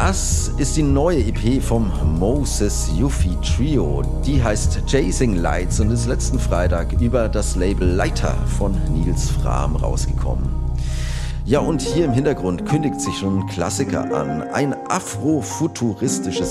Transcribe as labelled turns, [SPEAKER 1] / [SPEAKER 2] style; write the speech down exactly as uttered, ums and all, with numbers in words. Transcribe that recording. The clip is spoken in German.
[SPEAKER 1] Das ist die neue E P vom Moses Yuffie Trio. Die heißt Chasing Lights und ist letzten Freitag über das Label Leiter von Nils Frahm rausgekommen. Ja, und hier im Hintergrund kündigt sich schon ein Klassiker an. Ein afrofuturistisches